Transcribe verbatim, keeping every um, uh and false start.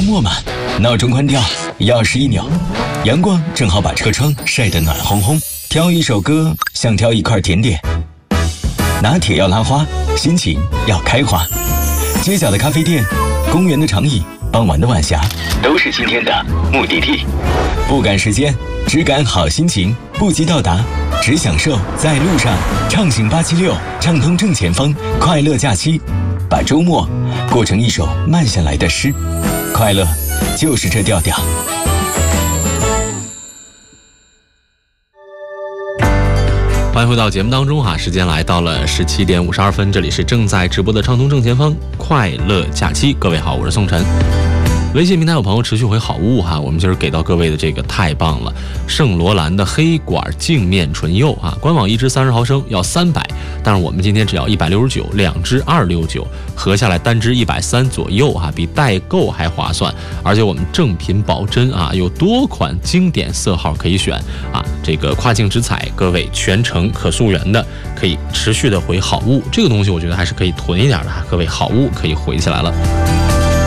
末嘛，闹钟关掉，钥匙一扭，阳光正好把车窗晒得暖烘烘。挑一首歌，像挑一块甜点。拿铁要拉花，心情要开花。街角的咖啡店，公园的长椅，傍晚的晚霞，都是今天的目的地。不赶时间，只赶好心情，不急到达，只享受在路上。畅行八七六，畅通正前方，快乐假期，把周末过成一首慢下来的诗。快乐就是这调调。 欢迎回到节目当中哈，时间来到了十七点五十二分，这里是正在直播的畅通正前方快乐假期。各位好，我是宋晨。微信平台有朋友持续回好物哈，我们今儿给到各位的这个太棒了，圣罗兰的黑管镜面唇釉啊，官网一支三十毫升要三百，但是我们今天只要一百六十九，两支二六九，合下来单支一百三左右哈，比代购还划算，而且我们正品保真啊，有多款经典色号可以选啊，这个跨境直采，各位全程可溯源的，可以持续的回好物，这个东西我觉得还是可以囤一点的哈，各位好物可以回起来了。